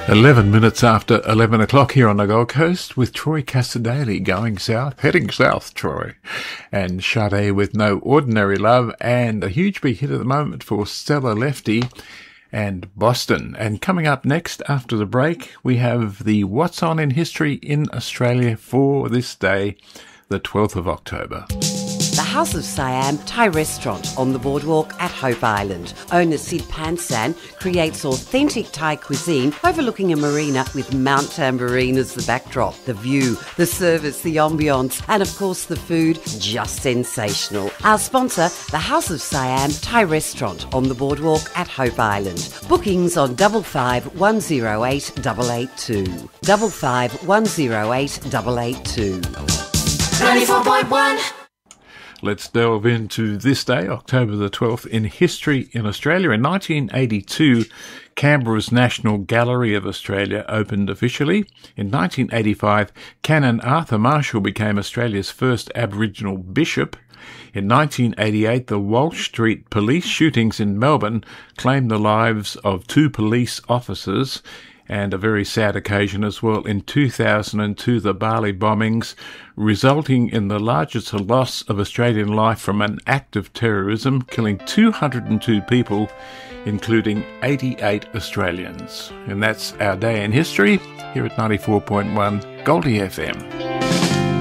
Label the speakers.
Speaker 1: 11 minutes after 11 o'clock here on the Gold Coast with Troy Cassar-Daley going south, heading south, Troy. And Sade with No Ordinary Love, and a huge big hit at the moment for Stella Lefty and Boston. And coming up next after the break, we have the What's On in History in Australia for this day, the 12th of October.
Speaker 2: The House of Siam Thai restaurant on the boardwalk at Hope Island. Owner Sid Pansan creates authentic Thai cuisine overlooking a marina with Mount Tamborine as the backdrop. The view, the service, the ambience, and of course the food, just sensational. Our sponsor, the House of Siam Thai restaurant on the boardwalk at Hope Island. Bookings on 55108882. 55108882.
Speaker 3: 94.1.
Speaker 1: Let's delve into this day, October the 12th, in history in Australia. In 1982, Canberra's National Gallery of Australia opened officially. In 1985, Canon Arthur Marshall became Australia's first Aboriginal bishop. In 1988, the Walsh Street police shootings in Melbourne claimed the lives of 2 police officers. And a very sad occasion as well, in 2002, the Bali bombings, resulting in the largest loss of Australian life from an act of terrorism, killing 202 people, including 88 Australians. And that's our day in history here at 94.1 Goldie FM.